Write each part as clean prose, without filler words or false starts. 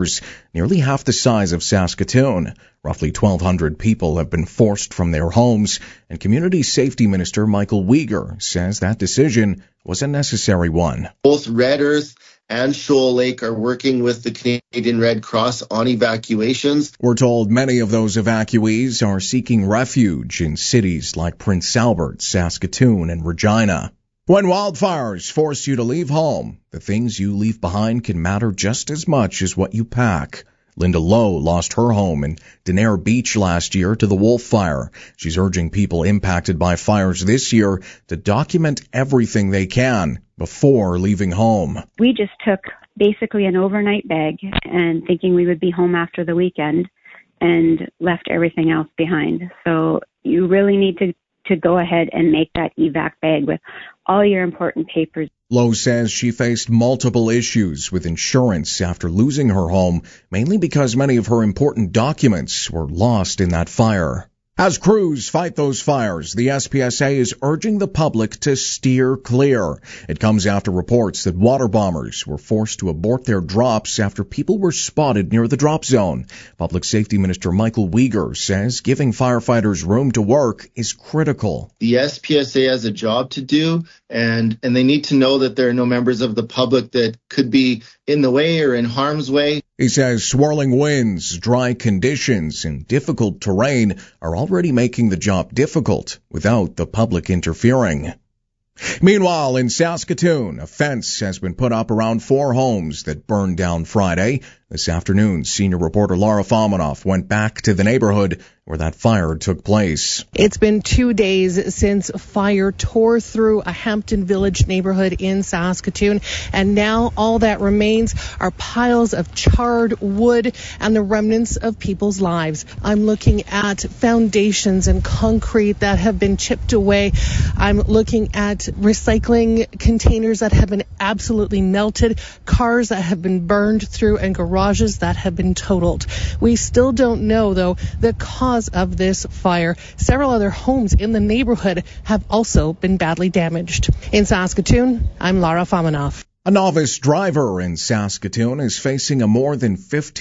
nearly half the size of Saskatoon. Roughly 1,200 people have been forced from their homes, and Community Safety Minister Michael Uyghur says that decision was a necessary one. Both Red Earth and Shoal Lake are working with the Canadian Red Cross on evacuations. We're told many of those evacuees are seeking refuge in cities like Prince Albert, Saskatoon, and Regina. When wildfires force you to leave home, the things you leave behind can matter just as much as what you pack. Linda Lowe lost her home in Denair Beach last year to the Wolf Fire. She's urging people impacted by fires this year to document everything they can before leaving home. We just took basically an overnight bag and thinking we would be home after the weekend and left everything else behind. So you really need to go ahead and make that evac bag with all your important papers. Lowe says she faced multiple issues with insurance after losing her home, mainly because many of her important documents were lost in that fire. As crews fight those fires, the SPSA is urging the public to steer clear. It comes after reports that water bombers were forced to abort their drops after people were spotted near the drop zone. Public Safety Minister Michael Uyghur says giving firefighters room to work is critical. The SPSA has a job to do, and they need to know that there are no members of the public that could be in the way or in harm's way. He says swirling winds, dry conditions, and difficult terrain are already making the job difficult without the public interfering. Meanwhile, in Saskatoon, a fence has been put up around 4 homes that burned down Friday. This afternoon, senior reporter Laura Fominov went back to the neighborhood where that fire took place. It's been 2 days since fire tore through a Hampton Village neighborhood in Saskatoon, and now all that remains are piles of charred wood and the remnants of people's lives. I'm looking at foundations and concrete that have been chipped away. I'm looking at recycling containers that have been absolutely melted, cars that have been burned through, and garages that have been totaled. We still don't know, though, the cause of this fire. Several other homes in the neighborhood have also been badly damaged. In Saskatoon, I'm Laura Fominov. A novice driver in Saskatoon is facing a more than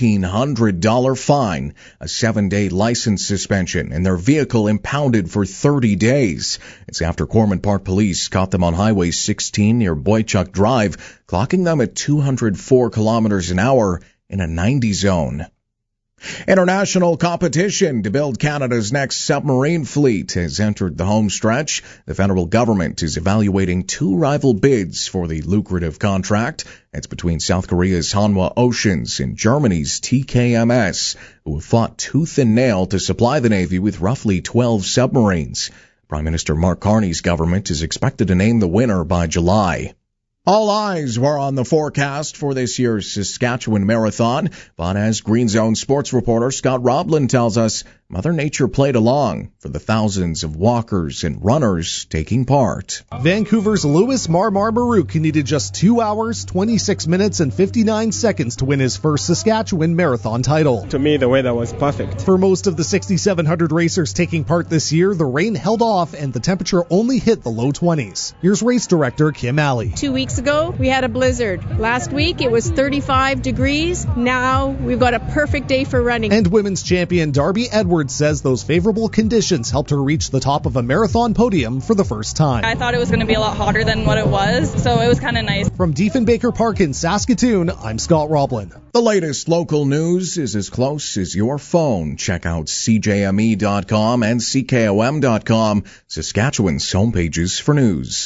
$1,500 fine, a 7-day license suspension, and their vehicle impounded for 30 days. It's after Cormant Park Police caught them on Highway 16 near Boychuk Drive, clocking them at 204 kilometers an hour in a 90 zone. International competition to build Canada's next submarine fleet has entered the home stretch. The federal government is evaluating 2 rival bids for the lucrative contract. It's between South Korea's Hanwha Oceans and Germany's TKMS, who have fought tooth and nail to supply the Navy with roughly 12 submarines. Prime Minister Mark Carney's government is expected to name the winner by July. All eyes were on the forecast for this year's Saskatchewan Marathon, but as Green Zone sports reporter Scott Roblin tells us, Mother Nature played along for the thousands of walkers and runners taking part. Vancouver's Louis Marmar-Baruch needed just 2 hours, 26 minutes, and 59 seconds to win his first Saskatchewan Marathon title. To me, the weather was perfect. For most of the 6,700 racers taking part this year, the rain held off and the temperature only hit the low 20s. Here's race director Kim Alley. 2 weeks ago, we had a blizzard. Last week, it was 35 degrees. Now, we've got a perfect day for running. And women's champion Darby Edwards says those favorable conditions helped her reach the top of a marathon podium for the first time. I thought it was going to be a lot hotter than what it was, so it was kind of nice. From Diefenbaker Park in Saskatoon, I'm Scott Roblin. The latest local news is as close as your phone. Check out CJME.com and CKOM.com, Saskatchewan's homepages for news.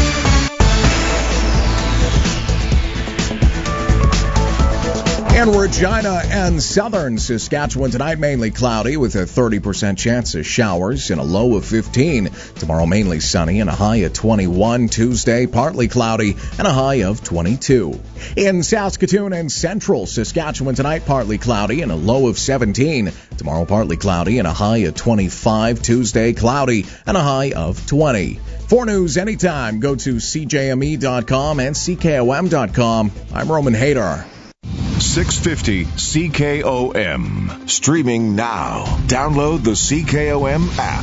In Regina and southern Saskatchewan tonight, mainly cloudy with a 30% chance of showers and a low of 15. Tomorrow, mainly sunny and a high of 21. Tuesday, partly cloudy and a high of 22. In Saskatoon and central Saskatchewan tonight, partly cloudy and a low of 17. Tomorrow, partly cloudy and a high of 25. Tuesday, cloudy and a high of 20. For news anytime, go to CJME.com and CKOM.com. I'm Roman Hader. 650 CKOM. Streaming now. Download the CKOM app.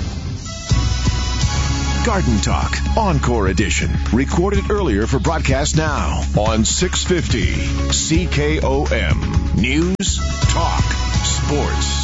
Garden Talk, Encore Edition. Recorded earlier for broadcast now on 650 CKOM. News, talk, sports.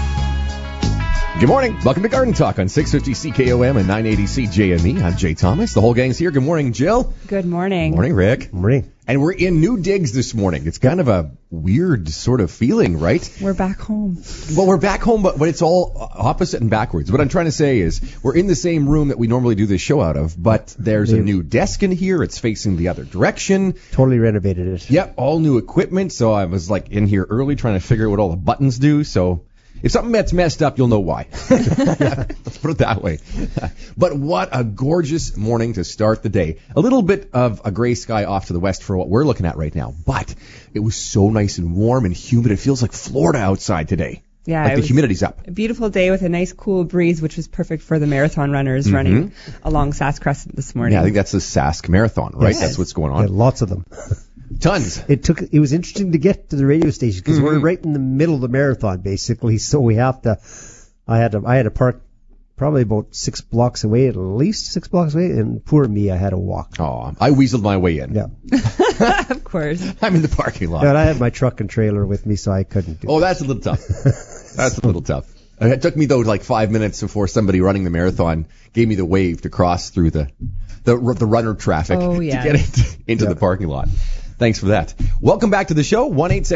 Good morning. Welcome to Garden Talk on 650 CKOM and 980 CJME. I'm Jay Thomas. The whole gang's here. Good morning, Jill. Good morning. Morning, Rick. Morning. And we're in New Digs this morning. It's kind of a weird sort of feeling, right? We're back home. Well, we're back home, but it's all opposite and backwards. What I'm trying to say is we're in the same room that we normally do this show out of, but there's a new desk in here. It's facing the other direction. Totally renovated it. Yep, all new equipment. So I was like in here early trying to figure out what all the buttons do. So if something gets messed up, you'll know why. Let's put it that way. But what a gorgeous morning to start the day. A little bit of a gray sky off to the west for what we're looking at right now. But it was so nice and warm and humid. It feels like Florida outside today. Yeah, like the humidity's up. A beautiful day with a nice cool breeze, which was perfect for the marathon runners running along Sask Crescent this morning. Yeah, I think that's the Sask Marathon, right? Yes. That's what's going on. Yeah, lots of them. Tons. It was interesting to get to the radio station because we're right in the middle of the marathon, basically. So we have to. I had to park probably about 6 blocks away, at least 6 blocks away, and poor me, I had to walk. Oh, I weaseled my way in. Yeah. Of course. I'm in the parking lot. Yeah, and I had my truck and trailer with me, so I couldn't do it. Oh, that's a little tough. That's a little tough. It took me, though, like 5 minutes before somebody running the marathon gave me the wave to cross through the runner traffic to get into the parking lot. Thanks for that. Welcome back to the show,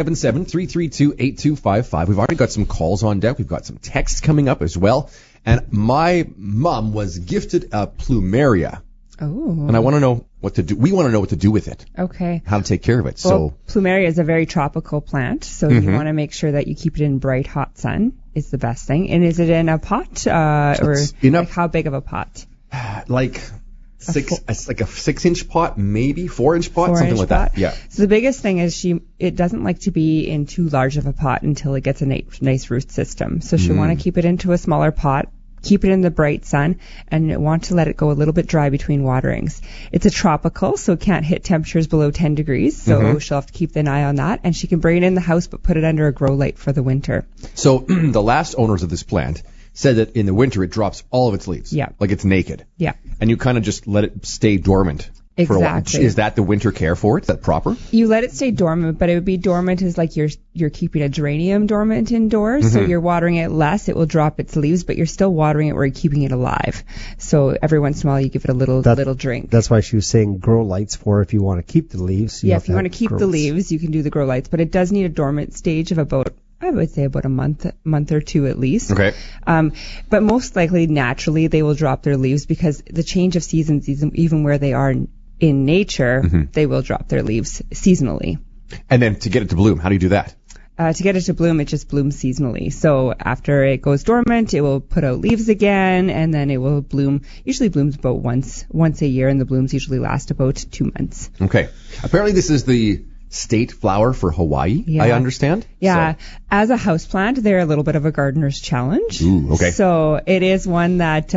1-877-332-8255. We've already got some calls on deck. We've got some texts coming up as well. And my mom was gifted a plumeria. Oh. And I want to know what to do. We want to know what to do with it. Okay. How to take care of it. Well, plumeria is a very tropical plant, so you want to make sure that you keep it in bright, hot sun is the best thing. And is it in a pot, or like how big of a pot? Like a 6-inch pot, maybe 4-inch pot, something like that. Yeah. So the biggest thing is it doesn't like to be in too large of a pot until it gets a nice root system. So she'll want to keep it into a smaller pot, keep it in the bright sun, and want to let it go a little bit dry between waterings. It's a tropical, so it can't hit temperatures below 10 degrees. So she'll have to keep an eye on that, and she can bring it in the house, but put it under a grow light for the winter. So the last owners of this plant said that in the winter it drops all of its leaves. Yeah. Like it's naked. Yeah. And you kind of just let it stay dormant for a while. Is that the winter care for it? Is that proper? You let it stay dormant, but it would be dormant as like you're keeping a geranium dormant indoors. So you're watering it less, it will drop its leaves, but you're still watering it where you're keeping it alive. So every once in a while you give it a little drink. That's why she was saying grow lights for if you want to keep the leaves. If you want to keep the leaves, you can do the grow lights, but it does need a dormant stage of about, I would say, about a month or two at least. Okay. But most likely, naturally, they will drop their leaves because the change of seasons, even where they are in nature, they will drop their leaves seasonally. And then to get it to bloom, how do you do that? To get it to bloom, it just blooms seasonally. So after it goes dormant, it will put out leaves again, and then it will bloom. Usually blooms about once a year, and the blooms usually last about 2 months. Okay. Apparently this is the state flower for Hawaii, I understand. Yeah. So. As a houseplant, they're a little bit of a gardener's challenge. Ooh, okay. So it is one that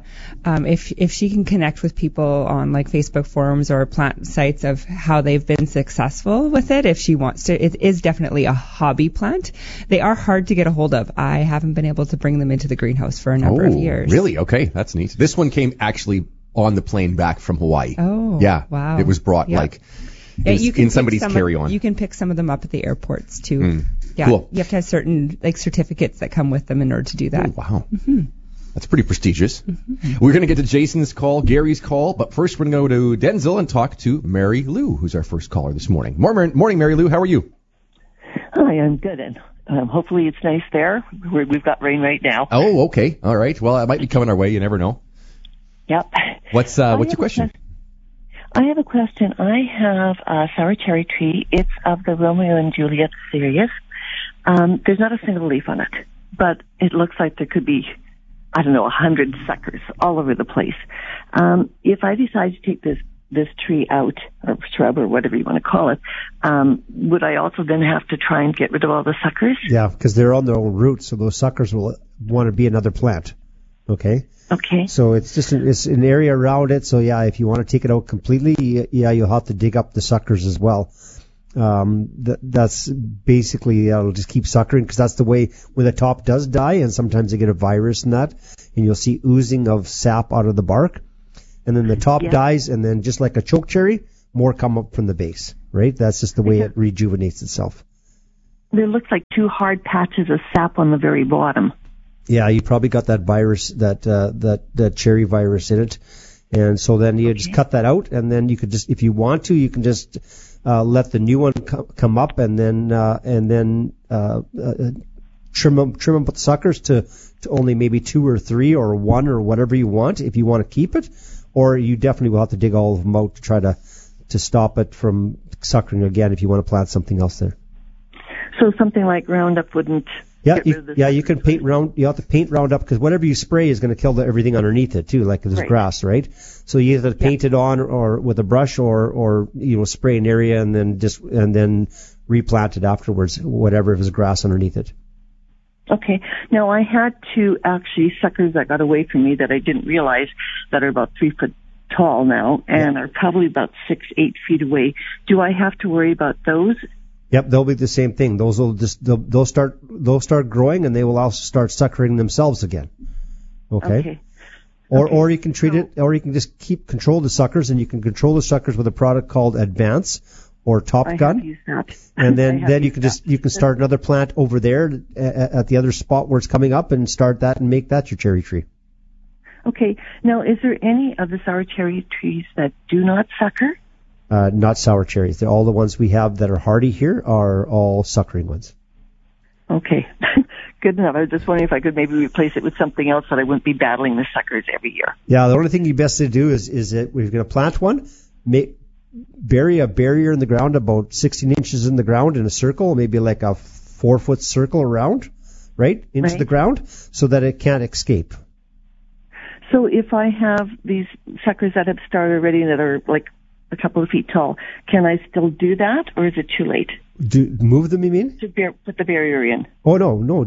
if she can connect with people on like Facebook forums or plant sites of how they've been successful with it, if she wants to, it is definitely a hobby plant. They are hard to get a hold of. I haven't been able to bring them into the greenhouse for a number of years. Really? Okay. That's neat. This one came actually on the plane back from Hawaii. Oh, yeah. Wow. It was brought in somebody's carry-on. You can pick some of them up at the airports too. Yeah, cool. You have to have certain certificates that come with them in order to do that. Oh, wow. That's pretty prestigious. We're going to get to Jason's call, Gary's call, but first we're going to go to Denzel and talk to Mary Lou, who's our first caller this morning. Morning, Mary Lou. How are you? Hi, I'm good. And hopefully it's nice there. We've got rain right now. Oh, okay. All right. Well, it might be coming our way. You never know. Yep. What's your question? I have a question. I have a sour cherry tree. It's of the Romeo and Juliet series. There's not a single leaf on it, but it looks like there could be, 100 suckers all over the place. If I decide to take this tree out, or shrub, or whatever you want to call it, would I also then have to try and get rid of all the suckers? Yeah, because they're on their own roots, so those suckers will want to be another plant. Okay? Okay. So it's just it's an area around it. So yeah, if you want to take it out completely, you'll have to dig up the suckers as well. That's basically it'll just keep suckering because that's the way when the top does die, and sometimes they get a virus in that, and you'll see oozing of sap out of the bark, and then the top dies, and then just like a choke cherry, more come up from the base. Right? That's just the way it rejuvenates itself. there looks like two hard patches of sap on the very bottom. Yeah, you probably got that virus, that cherry virus in it. And so then you just cut that out, and then you could just, if you want to, you can just let the new one come up, and then trim them with suckers to only maybe 2 or 3 or 1 or whatever you want, if you want to keep it. Or you definitely will have to dig all of them out to try to stop it from suckering again if you want to plant something else there. So something like Roundup wouldn't. You can paint You have to paint Roundup, because whatever you spray is going to kill everything underneath it too, like there's grass, right? So you either paint it on or with a brush, or spray an area and then replant it afterwards, whatever, if there's grass underneath it. Okay. Now, I had 2 actually suckers that got away from me that I didn't realize that are about 3 foot tall now and are probably about 6-8 feet away. Do I have to worry about those? Yep, they'll be the same thing. Those will they'll start growing, and they will also start suckering themselves again. Okay. Or you can treat it, or you can just control the suckers, and you can control the suckers with a product called Advance or Top Gun. Have used that. And then you can start another plant over there at the other spot where it's coming up, and start that and make that your cherry tree. Okay. Now, is there any of the sour cherry trees that do not sucker? Not sour cherries. They're all the ones we have that are hardy here are all suckering ones. Okay. Good enough. I was just wondering if I could maybe replace it with something else that I wouldn't be battling the suckers every year. Yeah, the only thing you best to do is that if you're going to plant one, bury a barrier in the ground about 16 inches in the ground in a circle, maybe like a 4-foot circle around, right, into the ground, so that it can't escape. So if I have these suckers that have started already that are like a couple of feet tall, can I still do that, or is it too late? Move them, you mean? To put the barrier in. Oh no!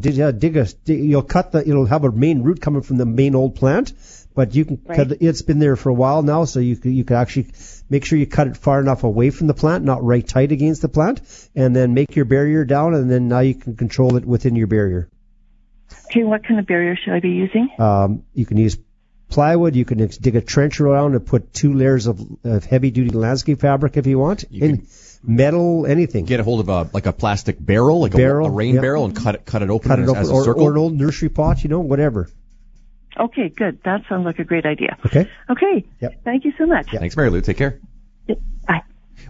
You'll have a main root coming from the main old plant, but you can cut it. It's been there for a while now, so you can actually make sure you cut it far enough away from the plant, not right tight against the plant, and then make your barrier down, and then now you can control it within your barrier. Okay, what kind of barrier should I be using? You can use plywood. You can dig a trench around and put 2 layers of heavy-duty landscape fabric if you want. Metal, anything. Get a hold of a plastic barrel, a rain barrel, and cut it open as a circle. Or an old nursery pot, whatever. Okay, good. That sounds like a great idea. Okay. Yep. Thank you so much. Yep. Thanks, Mary Lou. Take care. Yep. Bye.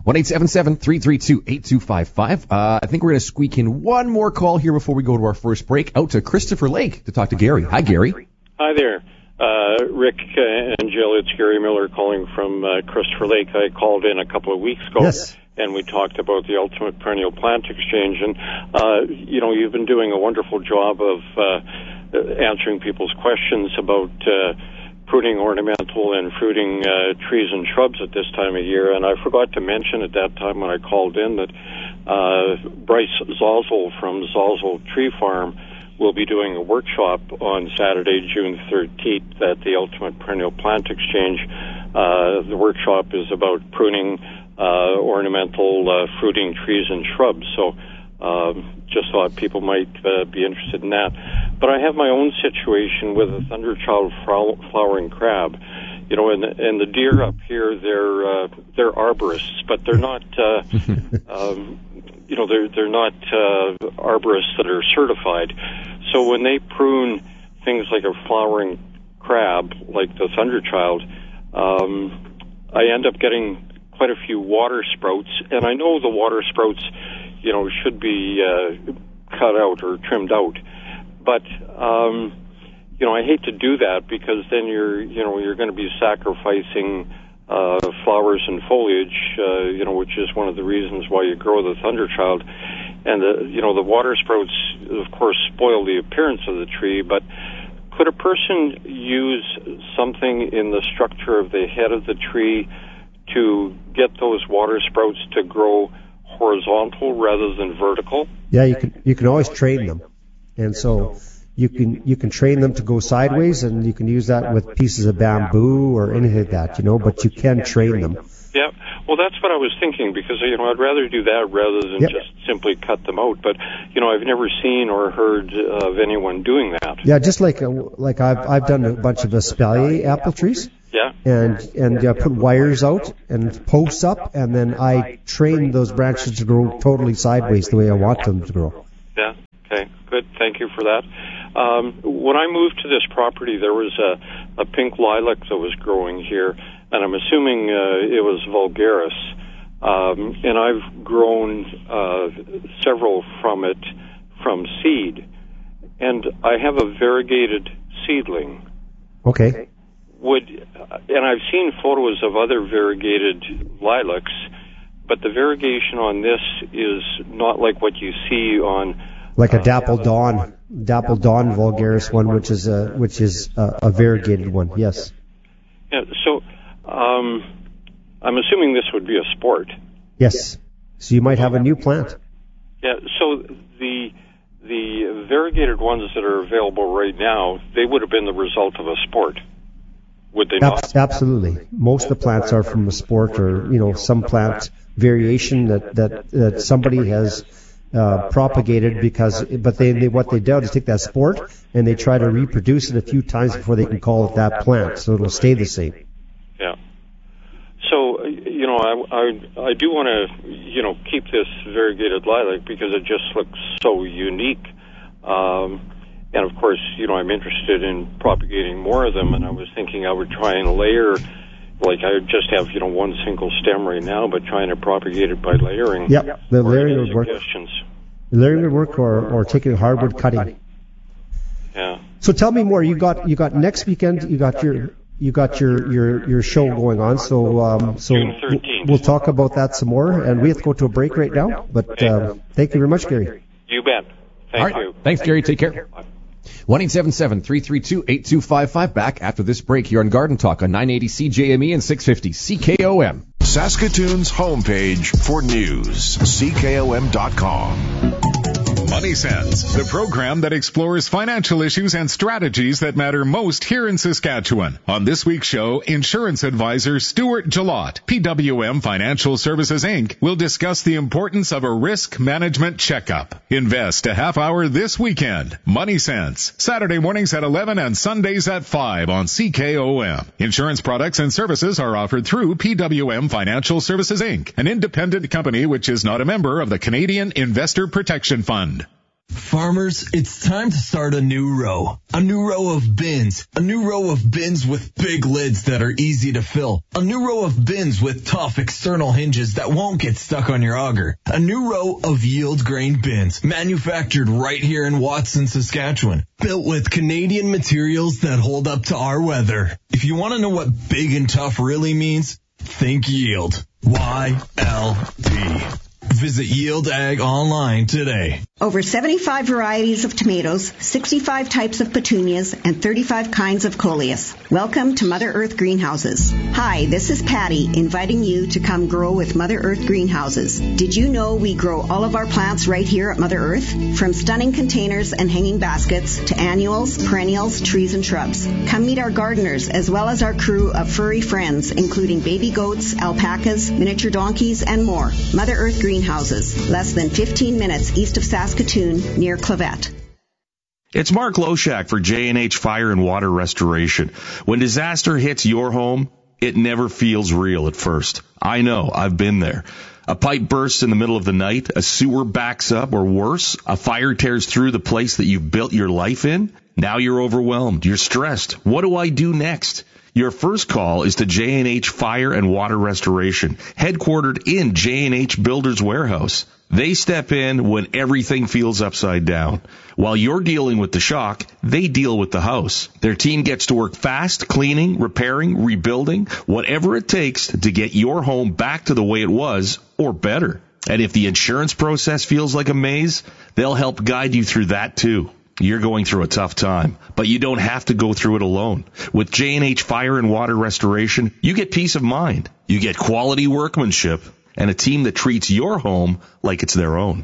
1-877-332-8255. I think we're going to squeak in one more call here before we go to our first break. Out to Christopher Lake to talk to Gary. Hi, Gary. Hi there. Rick and Jill, it's Gary Miller calling from Christopher Lake. I called in a couple of weeks ago, and we talked about the Ultimate Perennial Plant Exchange. And, you've been doing a wonderful job of answering people's questions about pruning ornamental and fruiting trees and shrubs at this time of year. And I forgot to mention at that time when I called in that Bryce Zolzel from Zolzel Tree Farm will be doing a workshop on Saturday, June 13th at the Ultimate Perennial Plant Exchange. The workshop is about pruning ornamental fruiting trees and shrubs. So just thought people might be interested in that. But I have my own situation with a thunderchild flowering crab. And the deer up here, they're arborists, but they're not, they're not arborists that are certified. So when they prune things like a flowering crab, like the thunderchild, I end up getting quite a few water sprouts, and I know the water sprouts, should be cut out or trimmed out, but I hate to do that because then you're going to be sacrificing flowers and foliage, which is one of the reasons why you grow the thunderchild. And the water sprouts, of course, spoil the appearance of the tree. But could a person use something in the structure of the head of the tree to get those water sprouts to grow horizontal rather than vertical? Yeah, you can always train them, and so you can train them to go sideways, and you can use that with pieces of bamboo or anything like that, but you can train them. Yeah, well, that's what I was thinking, because I'd rather do that rather than just simply cut them out. But I've never seen or heard of anyone doing that. Yeah, just like I've done a bunch of espalier apple trees. Yeah. And I put wires out and posts up, and then I train those branches to grow totally sideways the way I want them to grow. Yeah. Okay. Good. Thank you for that. When I moved to this property, there was a pink lilac that was growing here, and I'm assuming it was vulgaris. And I've grown several from it from seed, and I have a variegated seedling. Okay. And I've seen photos of other variegated lilacs, but the variegation on this is not like what you see on like a Dapple Dawn vulgaris one, which is a variegated one. Yes. Yeah. So I'm assuming this would be a sport. Yes. So you might have a new plant. Yeah. So the variegated ones that are available right now, they would have been the result of a sport, would they not? Absolutely. Most of the plants are from a sport, or some plant variation that somebody has propagated but what they do is take that sport and they try to reproduce it a few times before they can call it that plant, so it'll stay the same. Yeah. So, I do want to, keep this variegated lilac because it just looks so unique. And of course, I'm interested in propagating more of them, and I was thinking I would try and layer, like I just have, one single stem right now, but trying to propagate it by layering. Yep, the layering would work. The layering would work, or taking hardwood cutting. Yeah. So tell me more. You got next weekend. You got your show going on. So June 13th. We'll talk about that some more, and we have to go to a break right now. But thank you very much, Gary. You bet. Thank you. Thanks, Gary. Take care. 1-877-332-8255. Back after this break here on Garden Talk on 980 CJME and 650 CKOM. Saskatoon's homepage for news, CKOM.com. Money Sense, the program that explores financial issues and strategies that matter most here in Saskatchewan. On this week's show, insurance advisor Stuart Jalot, PWM Financial Services, Inc., will discuss the importance of a risk management checkup. Invest a half hour this weekend. Money Sense, Saturday mornings at 11 and Sundays at 5 on CKOM. Insurance products and services are offered through PWM Financial Services, Inc., an independent company which is not a member of the Canadian Investor Protection Fund. Farmers, it's time to start a new row. A new row of bins. A new row of bins with big lids that are easy to fill. A new row of bins with tough external hinges that won't get stuck on your auger. A new row of yield grain bins, manufactured right here in Watson, Saskatchewan. Built with Canadian materials that hold up to our weather. If you want to know what big and tough really means, think yield. YLD. Visit Yield Ag online today. Over 75 varieties of tomatoes, 65 types of petunias, and 35 kinds of coleus. Welcome to Mother Earth Greenhouses. Hi, this is Patty, inviting you to come grow with Mother Earth Greenhouses. Did you know we grow all of our plants right here at Mother Earth? From stunning containers and hanging baskets to annuals, perennials, trees, and shrubs. Come meet our gardeners as well as our crew of furry friends, including baby goats, alpacas, miniature donkeys, and more. Mother Earth Greenhouses, less than 15 minutes east of Saskatoon, near Clavet. It's Mark Loshak for J&H Fire and Water Restoration. When disaster hits your home, it never feels real at first. I know, I've been there. A pipe bursts in the middle of the night, a sewer backs up, or worse, a fire tears through the place that you've built your life in. Now you're overwhelmed, you're stressed. What do I do next? Your first call is to J&H Fire and Water Restoration, headquartered in J&H Builders Warehouse. They step in when everything feels upside down. While you're dealing with the shock, they deal with the house. Their team gets to work fast, cleaning, repairing, rebuilding, whatever it takes to get your home back to the way it was, or better. And if the insurance process feels like a maze, they'll help guide you through that too. You're going through a tough time, but you don't have to go through it alone. With J&H Fire and Water Restoration, you get peace of mind. You get quality workmanship and a team that treats your home like it's their own.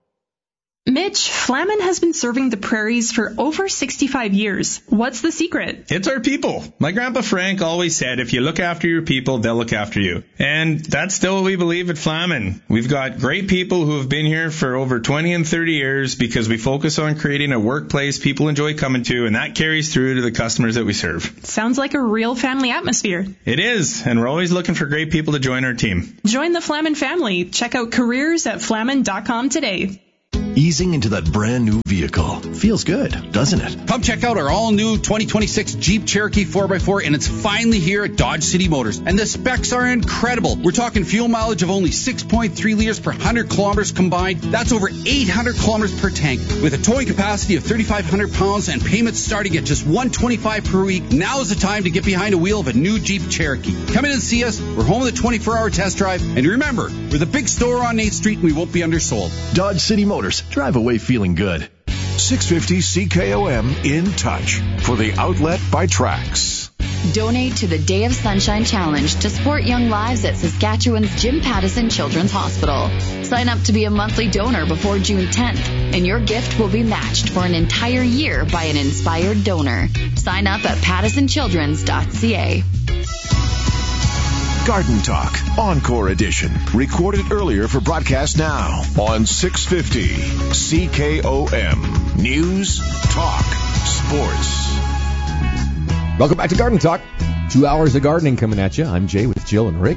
Mitch, Flamin has been serving the prairies for over 65 years. What's the secret? It's our people. My grandpa Frank always said, if you look after your people, they'll look after you. And that's still what we believe at Flamin. We've got great people who have been here for over 20 and 30 years because we focus on creating a workplace people enjoy coming to, and that carries through to the customers that we serve. Sounds like a real family atmosphere. It is, and we're always looking for great people to join our team. Join the Flamin family. Check out careers at flamin.com today. Easing into that brand new vehicle. Feels good, doesn't it? Come check out our all-new 2026 Jeep Cherokee 4x4, and it's finally here at Dodge City Motors. And the specs are incredible. We're talking fuel mileage of only 6.3 liters per 100 kilometers combined. That's over 800 kilometers per tank. With a towing capacity of 3,500 pounds and payments starting at just $125 per week, now is the time to get behind a wheel of a new Jeep Cherokee. Come in and see us. We're home with a 24-hour test drive. And remember, we're the big store on 8th Street, and we won't be undersold. Dodge City Motors. Drive away feeling good. 650 CKOM In Touch for the outlet by Trax. Donate to the Day of Sunshine Challenge to support young lives at Saskatchewan's Jim Pattison Children's Hospital. Sign up to be a monthly donor before June 10th, and your gift will be matched for an entire year by an inspired donor. Sign up at pattisonchildrens.ca. Garden Talk, Encore Edition. Recorded earlier for broadcast now on 650 CKOM. News, talk, sports. Welcome back to Garden Talk. 2 hours of gardening coming at you. I'm Jay with Jill and Rick.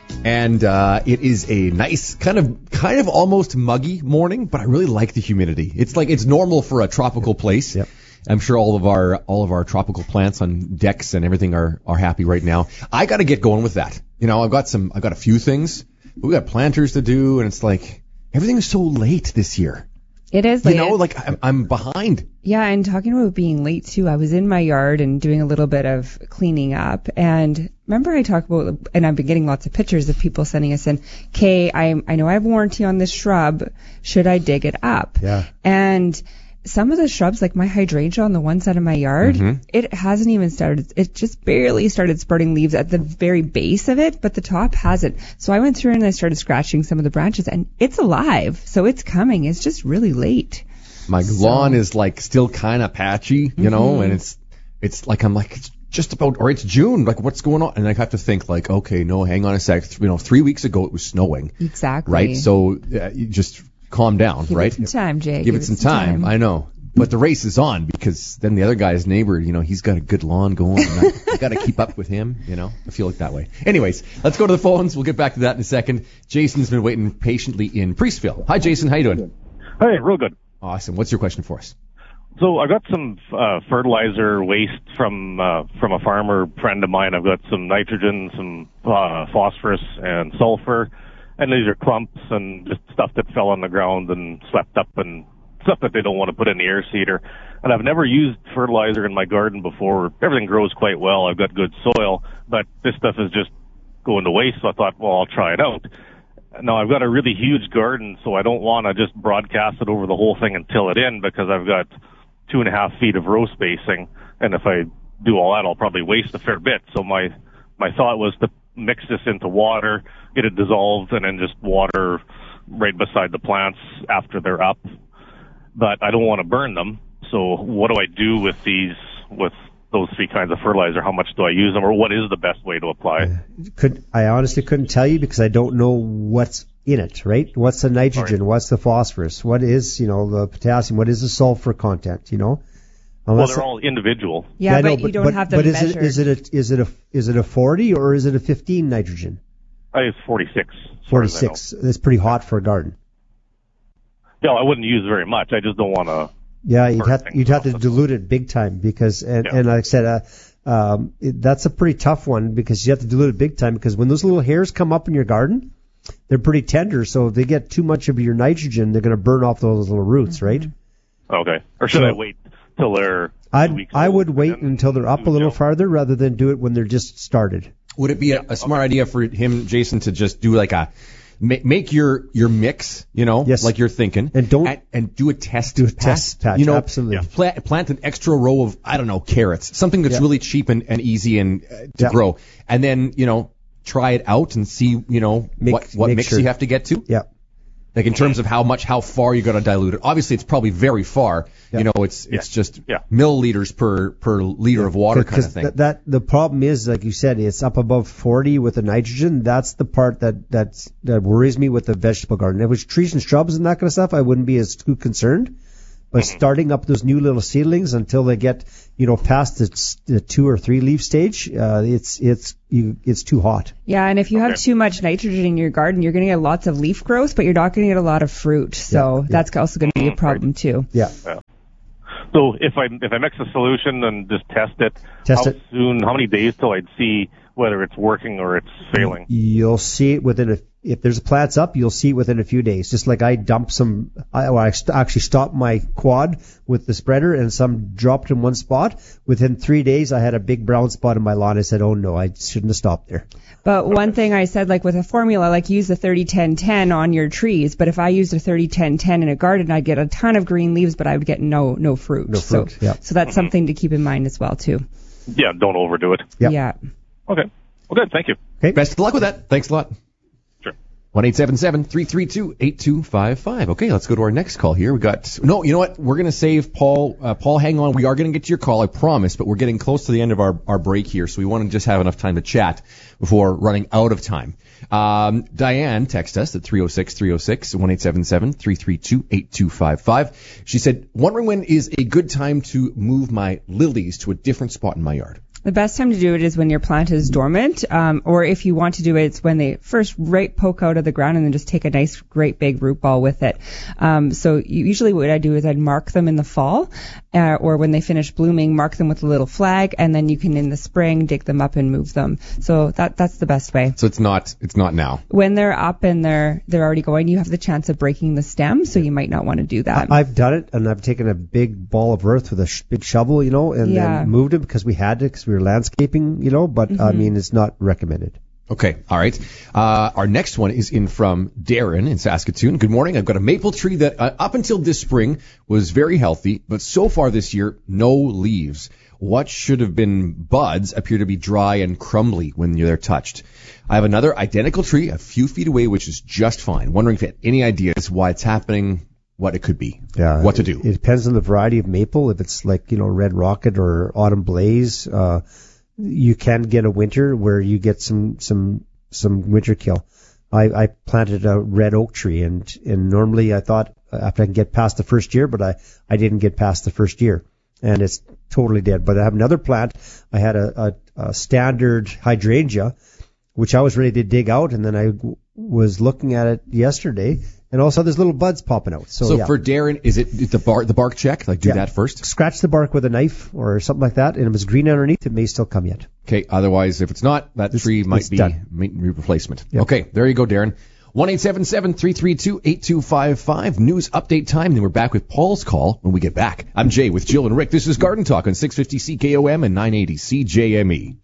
And it is a nice, kind of almost muggy morning, but I really like the humidity. It's like it's normal for a tropical place. Yep. I'm sure all of our tropical plants on decks and everything are happy right now. I got to get going with that. You know, I've got a few things. We got planters to do, and it's like everything is so late this year. It is late. You know, like I'm behind. Yeah, and talking about being late too, I was in my yard and doing a little bit of cleaning up. And remember I talked about, and I've been getting lots of pictures of people sending us in, okay, I know I have warranty on this shrub. Should I dig it up? Yeah. And some of the shrubs, like my hydrangea on the one side of my yard, it hasn't even started. It just barely started sprouting leaves at the very base of it, but the top hasn't. So I went through and I started scratching some of the branches, and it's alive. So it's coming. It's just really late. My lawn is like still kind of patchy, you know, and it's like I'm like it's just about, or it's June. Like what's going on? And I have to think like, okay, no, hang on a sec. You know, 3 weeks ago it was snowing. Exactly. Right. So you just calm down, right? Give it some time, Jay. Give it some time. I know. But the race is on because then the other guy's neighbor, you know, he's got a good lawn going. And I got to keep up with him, you know. I feel like that way. Anyways, let's go to the phones. We'll get back to that in a second. Jason's been waiting patiently in Priestville. Hi, Jason. How you doing? Hey, real good. Awesome. What's your question for us? So I got some fertilizer waste from a farmer friend of mine. I've got some nitrogen, some phosphorus, and sulfur. And these are clumps and just stuff that fell on the ground and swept up and stuff that they don't want to put in the air seeder. And I've never used fertilizer in my garden before. Everything grows quite well. I've got good soil, but this stuff is just going to waste. So I thought, well, I'll try it out. Now I've got a really huge garden, so I don't want to just broadcast it over the whole thing and till it in because I've got 2.5 feet of row spacing. And if I do all that, I'll probably waste a fair bit. So my thought was to mix this into water, get it dissolved, and then just water right beside the plants after they're up. But I don't want to burn them. So what do I do with those three kinds of fertilizer? How much do I use them, or what is the best way to apply? I honestly couldn't tell you because I don't know what's in it, right? What's the nitrogen? Right. What's the phosphorus? What is, the potassium? What is the sulfur content, Well, they're all individual. Yeah, but you don't have them measured. But is it a 40 or is it a 15 nitrogen? It's 46. 46. That's pretty hot for a garden. Yeah, I wouldn't use very much. I just don't want to. Yeah, you'd have to dilute it big time because, and like I said, that's a pretty tough one because you have to dilute it big time because when those little hairs come up in your garden, they're pretty tender. So if they get too much of your nitrogen, they're going to burn off those little roots, right? Okay. Or should I wait till they're 2 weeks I would old wait until they're up a little farther rather than do it when they're just started. Would it be a smart idea for him, Jason, to just do like make your mix, yes, like you're thinking, and do a test. Do a test patch, absolutely. Plant an extra row of carrots, something that's really cheap and easy and to grow, and then try it out and see what mix you have to get to. Yeah. Like in terms of how far you got to dilute it. Obviously, it's probably very far. Yeah. It's just milliliters per liter of water kind of thing. The problem is, like you said, it's up above 40 with the nitrogen. That's the part that worries me with the vegetable garden. If it was trees and shrubs and that kind of stuff, I wouldn't be as too concerned. But starting up those new little seedlings until they get, past the 2 or 3 leaf stage, it's too hot. Yeah, and if you have too much nitrogen in your garden, you're going to get lots of leaf growth, but you're not going to get a lot of fruit. So that's also going to be a problem too. Yeah. So if I mix a solution and just test it, how many days till I'd see whether it's working or it's failing? You'll see it if there's plants up, you'll see it within a few days. Just like I dumped I actually stopped my quad with the spreader and some dropped in one spot. Within 3 days, I had a big brown spot in my lawn. I said, oh no, I shouldn't have stopped there. But one thing I said, like with a formula, like use the 30-10-10 on your trees. But if I used a 30-10-10 in a garden, I'd get a ton of green leaves, but I would get no fruit. No fruit, So that's something to keep in mind as well too. Yeah, don't overdo it. Yeah. Okay. Well, good. Thank you. Okay. Best of luck with that. Thanks a lot. Sure. 1-877-332-8255. Okay, let's go to our next call here. You know what? We're going to save Paul. Paul, hang on. We are going to get to your call, I promise, but we're getting close to the end of our break here, so we want to just have enough time to chat before running out of time. Diane texted us at 306-306, 1-877-332-8255. She said, wondering when is a good time to move my lilies to a different spot in my yard. The best time to do it is when your plant is dormant, or if you want to do it, it's when they first poke out of the ground and then just take a nice, great big root ball with it. So usually what I do is I'd mark them in the fall, or when they finish blooming, mark them with a little flag, and then you can in the spring dig them up and move them. So that's the best way. So it's not now. When they're up and they're already going, you have the chance of breaking the stem, so you might not want to do that. I've done it, and I've taken a big ball of earth with a big shovel, and then moved it because we had to, because we were landscaping, but I mean, it's not recommended. Okay, all right. Our next one is in from Darren in Saskatoon. Good morning. I've got a maple tree that up until this spring was very healthy, but so far this year, no leaves. What should have been buds appear to be dry and crumbly when they're touched. I have another identical tree a few feet away, which is just fine. Wondering if you had any ideas why it's happening, what it could be, what to do. It depends on the variety of maple. If it's like, Red Rocket or Autumn Blaze, you can get a winter where you get some winter kill. I planted a red oak tree, and normally I thought after I can get past the first year, but I didn't get past the first year, and it's totally dead. But I have another plant. I had a standard hydrangea, which I was ready to dig out, and then I was looking at it yesterday, and also there's little buds popping out. So for Darren, is it the bark check? Like do that first? Scratch the bark with a knife or something like that, and if it's green underneath, it may still come yet. Okay, otherwise, if it's not, that tree might be replacement. Yep. Okay, there you go, Darren. 1-877-332-8255. News update time. Then we're back with Paul's call when we get back. I'm Jay with Jill and Rick. This is Garden Talk on 650 CKOM and 980 CJME.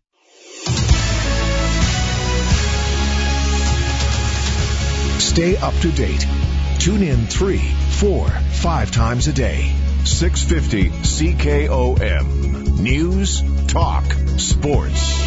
Stay up to date. Tune in 3, 4, 5 times a day. 650 CKOM. News, talk, sports.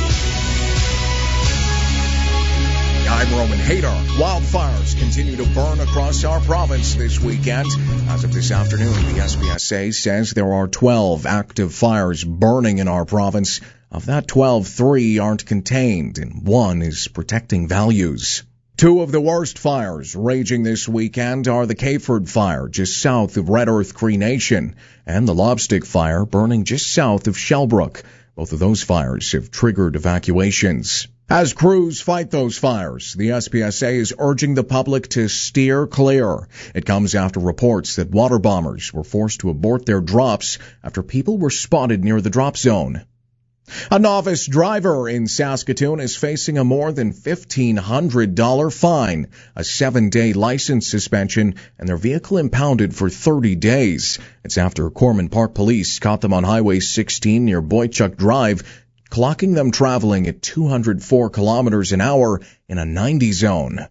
I'm Roman Hadar. Wildfires continue to burn across our province this weekend. As of this afternoon, the SPSA says there are 12 active fires burning in our province. Of that 12, 3 aren't contained, and 1 is protecting values. 2 of the worst fires raging this weekend are the Cayford Fire just south of Red Earth Cree Nation and the Lobstick Fire burning just south of Shellbrook. Both of those fires have triggered evacuations. As crews fight those fires, the SPSA is urging the public to steer clear. It comes after reports that water bombers were forced to abort their drops after people were spotted near the drop zone. A novice driver in Saskatoon is facing a more than $1,500 fine, a 7-day license suspension, and their vehicle impounded for 30 days. It's after Corman Park Police caught them on Highway 16 near Boychuk Drive, clocking them traveling at 204 kilometers an hour in a 90 zone.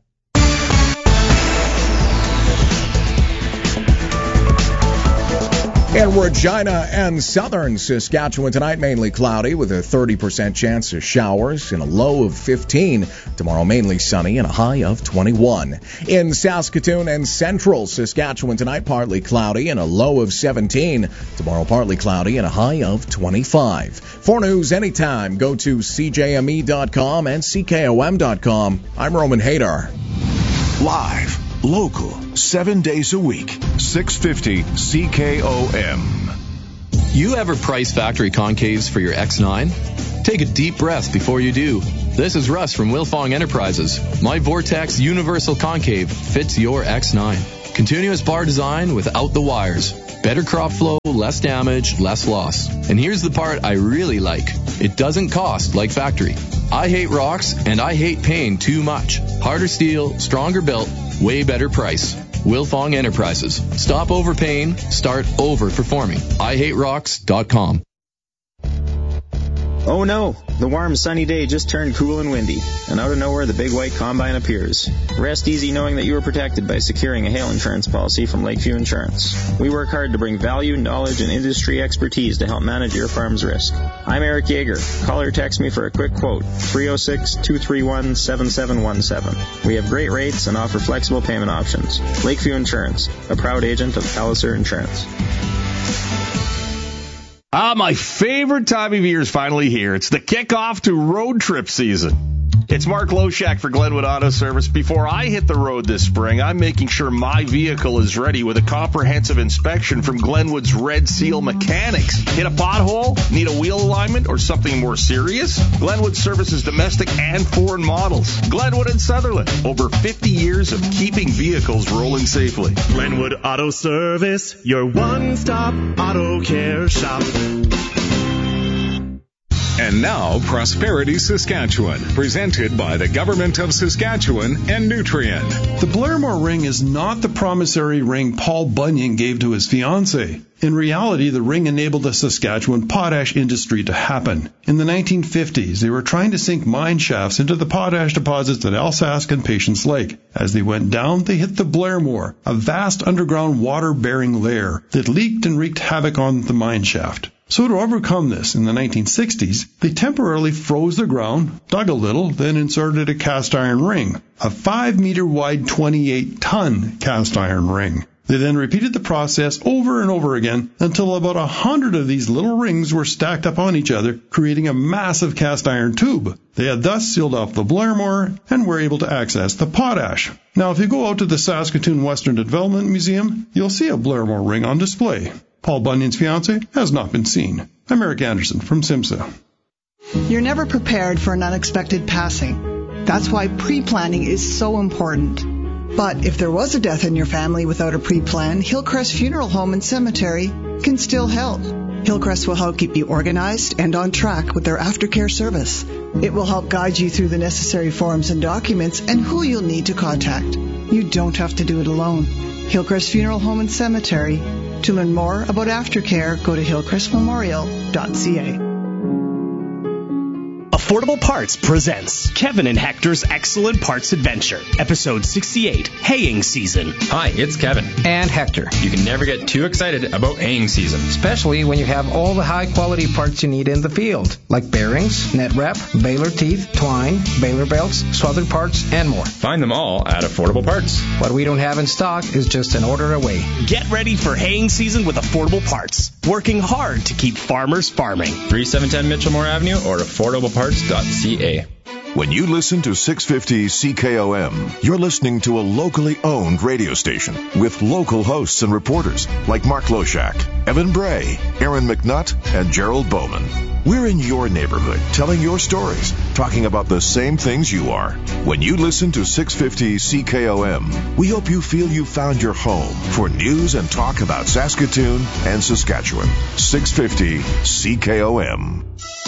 In Regina and southern Saskatchewan tonight, mainly cloudy with a 30% chance of showers and a low of 15. Tomorrow, mainly sunny and a high of 21. In Saskatoon and central Saskatchewan tonight, partly cloudy and a low of 17. Tomorrow, partly cloudy and a high of 25. For news anytime, go to CJME.com and CKOM.com. I'm Roman Hadar. Live local, 7 days a week. 650 CKOM. You ever price factory concaves for your X9? Take a deep breath before you do. This is Russ from Wilfong Enterprises. My Vortex Universal Concave fits your X9. Continuous bar design without the wires. Better crop flow, less damage, less loss. And here's the part I really like. It doesn't cost like factory. I hate rocks and I hate paying too much. Harder steel, stronger built, way better price. Wilfong Enterprises. Stop overpaying, start overperforming. IHateRocks.com. Oh no, the warm sunny day just turned cool and windy, and out of nowhere the big white combine appears. Rest easy knowing that you are protected by securing a hail insurance policy from Lakeview Insurance. We work hard to bring value, knowledge, and industry expertise to help manage your farm's risk. I'm Eric Yeager. Call or text me for a quick quote, 306-231-7717. We have great rates and offer flexible payment options. Lakeview Insurance, a proud agent of Palliser Insurance. My favorite time of year is finally here. It's the kickoff to road trip season. It's Mark Loshak for Glenwood Auto Service. Before I hit the road this spring, I'm making sure my vehicle is ready with a comprehensive inspection from Glenwood's Red Seal Mechanics. Hit a pothole? Need a wheel alignment or something more serious? Glenwood services domestic and foreign models. Glenwood and Sutherland. Over 50 years of keeping vehicles rolling safely. Glenwood Auto Service, your one-stop auto care shop. And now, Prosperity Saskatchewan, presented by the Government of Saskatchewan and Nutrien. The Blairmore ring is not the promissory ring Paul Bunyan gave to his fiancée. In reality, the ring enabled the Saskatchewan potash industry to happen. In the 1950s, they were trying to sink mine shafts into the potash deposits at Alsask and Patience Lake. As they went down, they hit the Blairmore, a vast underground water-bearing layer that leaked and wreaked havoc on the mine shaft. So to overcome this, in the 1960s, they temporarily froze the ground, dug a little, then inserted a cast iron ring, a 5-meter wide 28-ton cast iron ring. They then repeated the process over and over again until about 100 of these little rings were stacked up on each other, creating a massive cast iron tube. They had thus sealed off the Blairmore and were able to access the potash. Now, if you go out to the Saskatoon Western Development Museum, you'll see a Blairmore ring on display. Paul Bunyan's fiancé has not been seen. I'm Eric Anderson from SIMSA. You're never prepared for an unexpected passing. That's why pre-planning is so important. But if there was a death in your family without a pre-plan, Hillcrest Funeral Home and Cemetery can still help. Hillcrest will help keep you organized and on track with their aftercare service. It will help guide you through the necessary forms and documents and who you'll need to contact. You don't have to do it alone. Hillcrest Funeral Home and Cemetery. To learn more about aftercare, go to hillcrestmemorial.ca. Affordable Parts presents Kevin and Hector's Excellent Parts Adventure, Episode 68, Haying Season. Hi, it's Kevin. And Hector. You can never get too excited about haying season. Especially when you have all the high-quality parts you need in the field, like bearings, net wrap, baler teeth, twine, baler belts, swathing parts, and more. Find them all at Affordable Parts. What we don't have in stock is just an order away. Get ready for haying season with Affordable Parts, working hard to keep farmers farming. 3710 Mitchellmore Avenue or AffordableParts.ca. When you listen to 650 CKOM, you're listening to a locally owned radio station with local hosts and reporters like Mark Loshak, Evan Bray, Aaron McNutt, and Gerald Bowman. We're in your neighborhood, telling your stories, talking about the same things you are. When you listen to 650 CKOM, we hope you feel you found your home for news and talk about Saskatoon and Saskatchewan. 650 CKOM.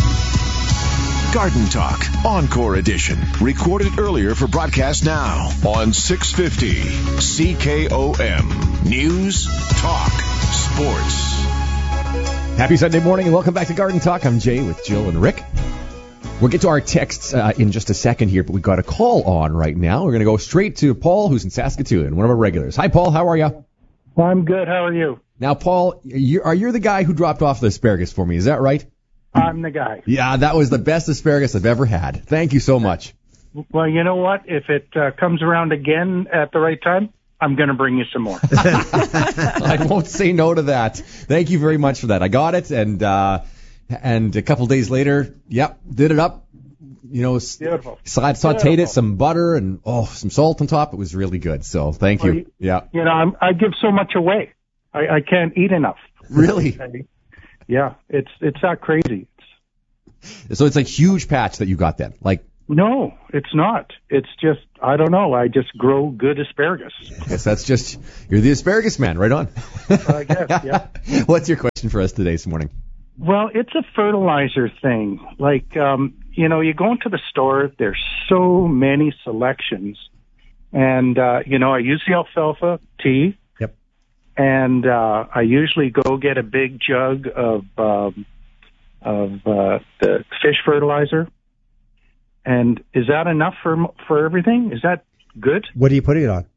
Garden Talk, Encore Edition. Recorded earlier for broadcast now on 650 CKOM. News, talk, sports. Happy Sunday morning and welcome back to Garden Talk. I'm Jay with Jill and Rick. We'll get to our texts in just a second here, but we've got a call on right now. We're going to go straight to Paul, who's in Saskatoon, one of our regulars. Hi, Paul. How are you? I'm good. How are you? Now, Paul, you're the guy who dropped off the asparagus for me. Is that right? I'm the guy. Yeah, that was the best asparagus I've ever had. Thank you so much. Well, you know what? If it comes around again at the right time, I'm going to bring you some more. I won't say no to that. Thank you very much for that. I got it, and a couple days later, did it up. Beautiful. Sauteed it, some butter and some salt on top. It was really good. So thank you. Yeah. I give so much away. I can't eat enough. Really? Yeah, it's that crazy. So it's a huge patch that you got then, like. No, it's not. It's just, I don't know. I just grow good asparagus. Yes, that's just, you're the asparagus man. Right on. I guess, yeah. What's your question for us today this morning? Well, it's a fertilizer thing. Like, you go into the store, there's so many selections. And, I use the alfalfa tea. Yep. And I usually go get a big jug of the fish fertilizer. And is that enough for everything? Is that good? What are you putting it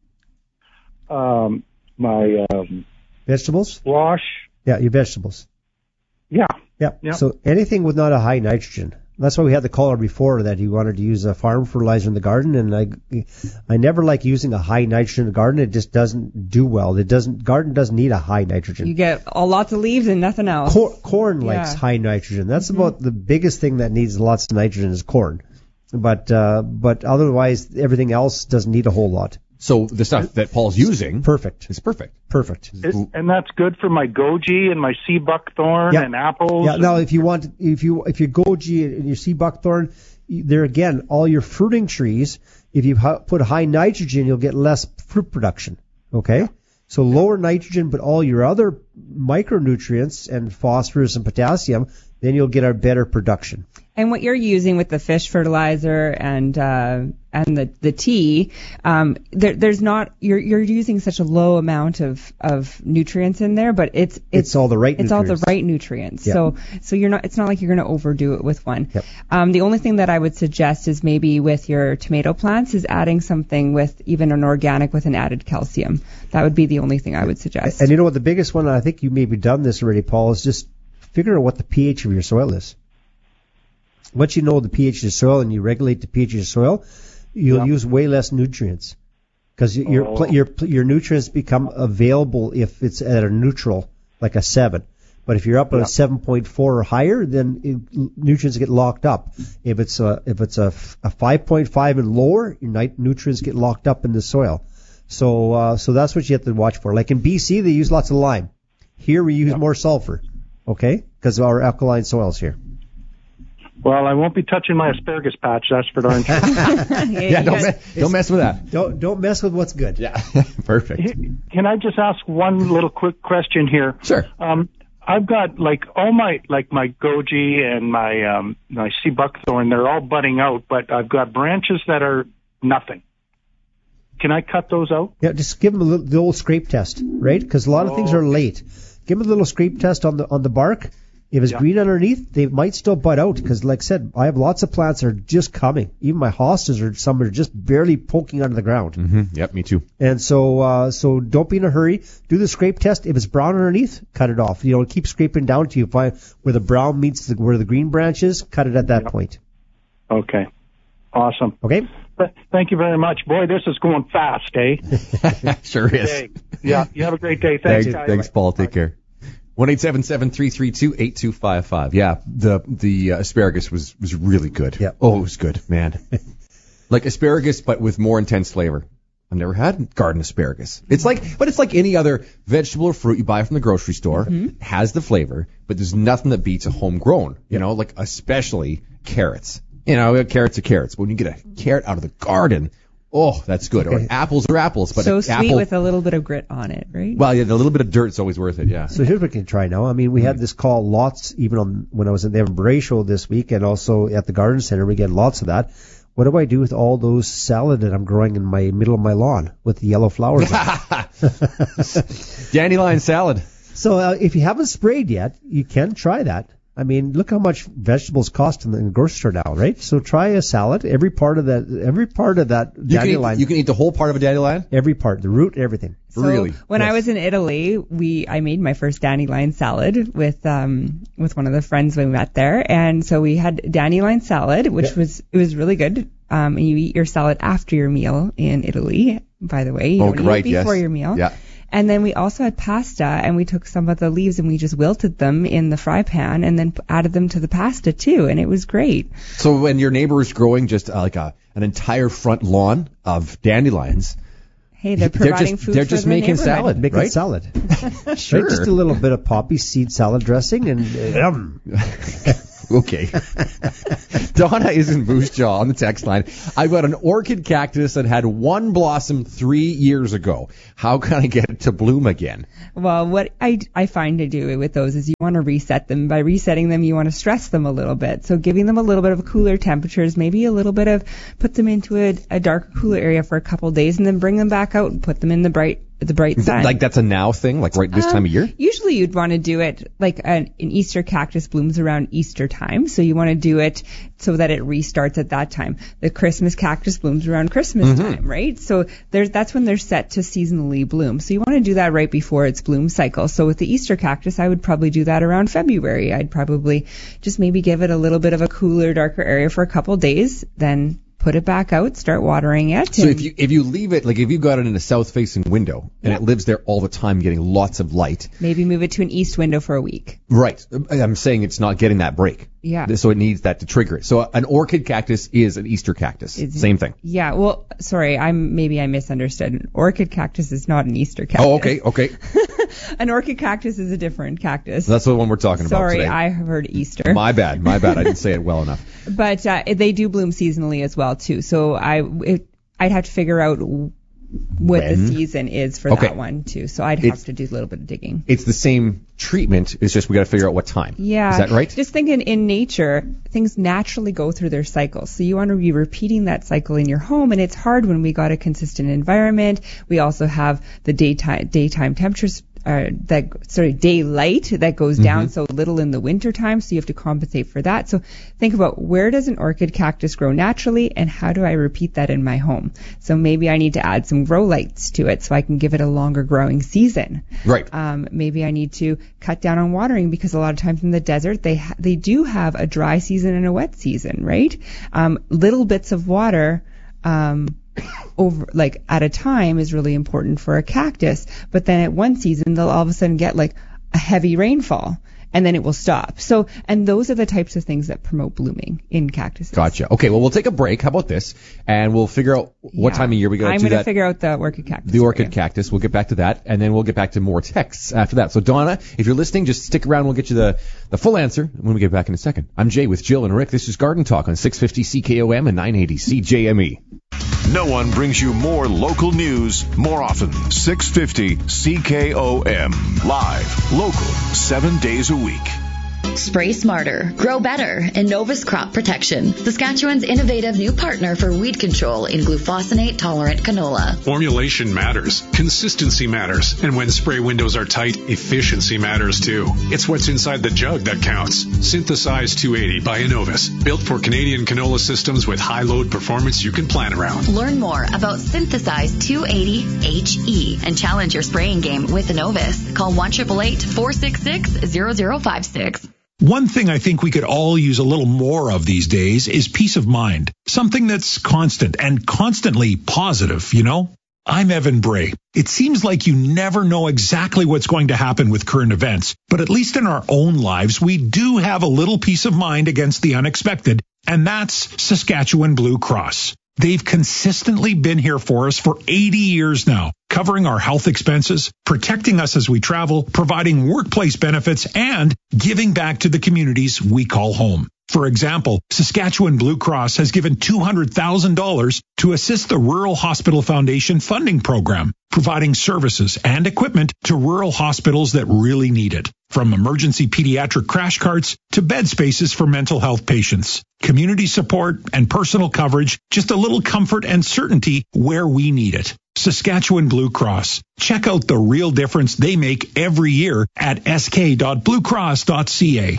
on? My vegetables? Squash. Yeah, your vegetables. Yeah. Yeah. So anything with not a high nitrogen. That's why we had the caller before that he wanted to use a farm fertilizer in the garden, and I never like using a high nitrogen in the garden. It just doesn't do well. Garden doesn't need a high nitrogen. You get lots of leaves and nothing else. Corn likes high nitrogen. That's about the biggest thing that needs lots of nitrogen is corn. But otherwise, everything else doesn't need a whole lot. So the stuff that Paul's using, perfect. It's perfect. And that's good for my goji and my sea buckthorn and apples. Yeah. Now, if you goji and your sea buckthorn, there again, all your fruiting trees, if you put high nitrogen, you'll get less fruit production. Okay. So lower nitrogen, but all your other micronutrients and phosphorus and potassium, then you'll get a better production. And what you're using with the fish fertilizer and the tea, there's not you're using such a low amount of nutrients in there, but it's all the right nutrients. It's all the right nutrients. Yep. So it's not like you're going to overdo it with one. Yep. The only thing that I would suggest is maybe with your tomato plants is adding something with even an organic with an added calcium. That would be the only thing I would suggest. And you know what the biggest one, I think you maybe done this already, Paul, is just figure out what the pH of your soil is. Once you know the pH of the soil and you regulate the pH of the soil, you'll use way less nutrients because your nutrients become available if it's at a neutral, like a 7. But if you're up at a 7.4 or higher, then nutrients get locked up. If it's a 5.5 and lower, your nutrients get locked up in the soil. So that's what you have to watch for. Like in BC, they use lots of lime. Here we use more sulfur, okay, because of our alkaline soils here. Well, I won't be touching my asparagus patch. That's for darn sure. Don't mess with that. Don't mess with what's good. Yeah, perfect. Can I just ask one little quick question here? Sure. I've got all my goji and my sea buckthorn. They're all budding out, but I've got branches that are nothing. Can I cut those out? Yeah, just give them the old scrape test, right? Because a lot of things are late. Give them a little scrape test on the bark. If it's green underneath, they might still bud out because, like I said, I have lots of plants that are just coming. Even my hostas some are just barely poking under the ground. Mm-hmm. Yep, me too. And so don't be in a hurry. Do the scrape test. If it's brown underneath, cut it off. Keep scraping down till you find where the brown meets where the green branch is. Cut it at that point. Okay. Awesome. Okay. Thank you very much. Boy, this is going fast, eh? Sure is. Okay. Yeah. You have a great day. Thanks, guys. Thanks, Paul. Take care. 1-877-332-8255. Yeah, the asparagus was really good. Yeah. Oh, it was good, man. Like asparagus, but with more intense flavor. I've never had garden asparagus. It's like any other vegetable or fruit you buy from the grocery store. Mm-hmm. Has the flavor, but there's nothing that beats a homegrown. Like especially carrots. Carrots are carrots. But when you get a carrot out of the garden, oh, that's good. Okay. Or apples are apples. But so sweet with a little bit of grit on it, right? Well, yeah, a little bit of dirt's always worth it, yeah. So here's what we can try now. I mean, we had this call lots, even when I was at the Evan Bray show this week and also at the garden center, we get lots of that. What do I do with all those salad that I'm growing in my middle of my lawn with the yellow flowers on? Dandelion salad. So if you haven't sprayed yet, you can try that. I mean, look how much vegetables cost in the grocery store now, right? So try a salad. Every part of that dandelion. You can eat the whole part of a dandelion? Every part, the root, everything. So really? When I was in Italy, I made my first dandelion salad with one of the friends we met there, and so we had dandelion salad, which was really good. And you eat your salad after your meal in Italy, by the way. You don't eat it before your meal. Yeah. And then we also had pasta, and we took some of the leaves and we just wilted them in the fry pan and then added them to the pasta too, and it was great. So when your neighbor is growing just like an entire front lawn of dandelions, hey, they're providing food. They're just making salad, making right? salad. Sure. Right? Just a little bit of poppy seed salad dressing and Okay. Donna is in Moose Jaw on the text line. I've got an orchid cactus that had one blossom 3 years ago. How can I get it to bloom again? Well, what I find to do with those is you want to reset them. By resetting them, you want to stress them a little bit. So giving them a little bit of cooler temperatures, maybe a little bit of, put them into a darker, cooler area for a couple of days and then bring them back out and put them in the bright sun. Like that's a now thing, like right this time of year? Usually you'd want to do it like an Easter cactus blooms around Easter time. So you want to do it so that it restarts at that time. The Christmas cactus blooms around Christmas time, right? So that's when they're set to seasonally bloom. So you want to do that right before its bloom cycle. So with the Easter cactus, I would probably do that around February. I'd probably just maybe give it a little bit of a cooler, darker area for a couple days, then put it back out, start watering it. So if you leave it, like if you got it in a south-facing window and it lives there all the time getting lots of light. Maybe move it to an east window for a week. Right. I'm saying it's not getting that break. Yeah. So it needs that to trigger it. So an orchid cactus is an Easter cactus. Same thing. Yeah. Well, sorry, I misunderstood. An orchid cactus is not an Easter cactus. Oh, okay. An orchid cactus is a different cactus. That's the one we're talking about today. Sorry, I heard Easter. My bad. I didn't say it well enough. But they do bloom seasonally as well too. So I'd have to figure out what the season is for that one too. So I'd have to do a little bit of digging. It's the same treatment. It's just we got to figure out what time. Yeah. Is that right? Just thinking in nature, things naturally go through their cycles. So you want to be repeating that cycle in your home, and it's hard when we got a consistent environment. We also have the daytime temperatures. Daylight that goes down so little in the winter time, so you have to compensate for that. So think about, where does an orchid cactus grow naturally, and how do I repeat that in my home? So maybe I need to add some grow lights to it so I can give it a longer growing season. Right. Maybe I need to cut down on watering, because a lot of times in the desert they do have a dry season and a wet season, right? Little bits of water over like at a time is really important for a cactus, but then at one season they'll all of a sudden get like a heavy rainfall and then it will stop. So, and those are the types of things that promote blooming in cactuses. Gotcha. Okay, well, we'll take a break. How about this? And we'll figure out what time of year we got to do that. I'm going to figure out the orchid cactus. The orchid cactus. We'll get back to that, and then we'll get back to more texts after that. So, Donna, if you're listening, just stick around. We'll get you the full answer when we get back in a second. I'm Jay with Jill and Rick. This is Garden Talk on 650 CKOM and 980 CJME. No one brings you more local news more often. 650 CKOM. Live, local, 7 days a week. Spray smarter, grow better, Innovus Crop Protection, Saskatchewan's innovative new partner for weed control in glufosinate-tolerant canola. Formulation matters, consistency matters, and when spray windows are tight, efficiency matters too. It's what's inside the jug that counts. Synthesize 280 by Innovus, built for Canadian canola systems with high load performance you can plan around. Learn more about Synthesize 280 HE and challenge your spraying game with Innovus. Call 1-888-466-0056. One thing I think we could all use a little more of these days is peace of mind. Something that's constant and constantly positive, you know? I'm Evan Bray. It seems like you never know exactly what's going to happen with current events, but at least in our own lives, we do have a little peace of mind against the unexpected, and that's Saskatchewan Blue Cross. They've consistently been here for us for 80 years now, covering our health expenses, protecting us as we travel, providing workplace benefits, and giving back to the communities we call home. For example, Saskatchewan Blue Cross has given $200,000 to assist the Rural Hospital Foundation funding program, providing services and equipment to rural hospitals that really need it. From emergency pediatric crash carts to bed spaces for mental health patients. Community support and personal coverage, just a little comfort and certainty where we need it. Saskatchewan Blue Cross. Check out the real difference they make every year at sk.bluecross.ca.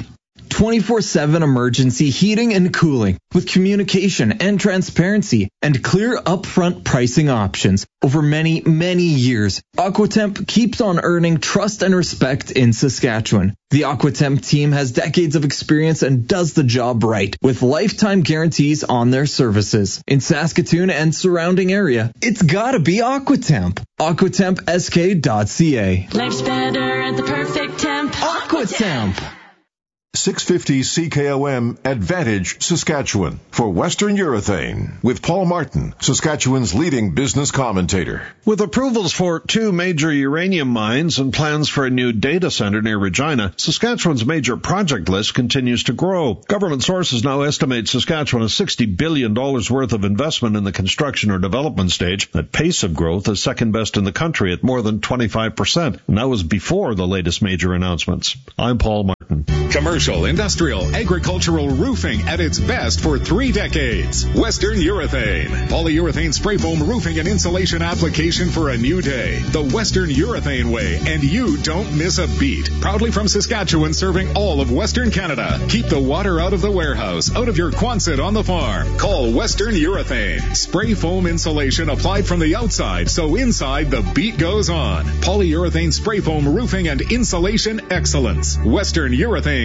24/7 emergency heating and cooling with communication and transparency and clear upfront pricing options over many, many years. Aquatemp keeps on earning trust and respect in Saskatchewan. The Aquatemp team has decades of experience and does the job right with lifetime guarantees on their services. In Saskatoon and surrounding area, it's gotta be Aquatemp. AquatempSK.ca. Life's better at the perfect temp. Aquatemp. 650 CKOM Advantage, Saskatchewan, for Western Urethane, with Paul Martin, Saskatchewan's leading business commentator. With approvals for 2 major uranium mines and plans for a new data center near Regina, Saskatchewan's major project list continues to grow. Government sources now estimate Saskatchewan has $60 billion worth of investment in the construction or development stage. That pace of growth is second best in the country at more than 25%, and that was before the latest major announcements. I'm Paul Martin. Commercial, industrial, agricultural roofing at its best for 3 decades. Western Urethane. Polyurethane spray foam roofing and insulation application for a new day. The Western Urethane way, and you don't miss a beat. Proudly from Saskatchewan, serving all of Western Canada. Keep the water out of the warehouse, out of your Quonset on the farm. Call Western Urethane. Spray foam insulation applied from the outside, so inside the beat goes on. Polyurethane spray foam roofing and insulation excellence. WesternUrethane.ca.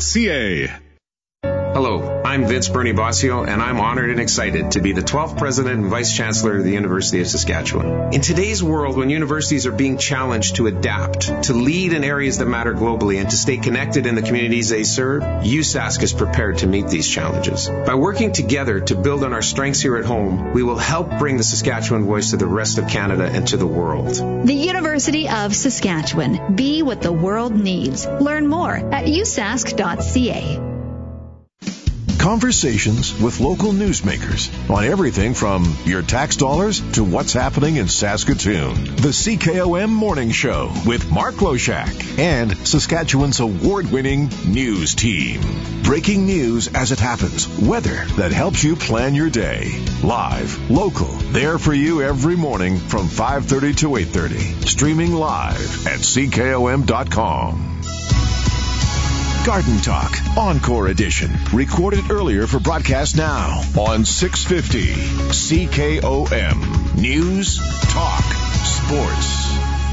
Hello, I'm Vince Bernie Bossio, and I'm honored and excited to be the 12th President and Vice Chancellor of the University of Saskatchewan. In today's world, when universities are being challenged to adapt, to lead in areas that matter globally, and to stay connected in the communities they serve, USask is prepared to meet these challenges. By working together to build on our strengths here at home, we will help bring the Saskatchewan voice to the rest of Canada and to the world. The University of Saskatchewan. Be what the world needs. Learn more at usask.ca. Conversations with local newsmakers on everything from your tax dollars to what's happening in Saskatoon. The CKOM Morning Show with Mark Loshak and Saskatchewan's award-winning news team. Breaking news as it happens. Weather that helps you plan your day. Live, local, there for you every morning from 5:30 to 8:30. Streaming live at CKOM.com. Garden Talk, Encore Edition. Recorded earlier for broadcast now on 650 CKOM. News, Talk, Sports.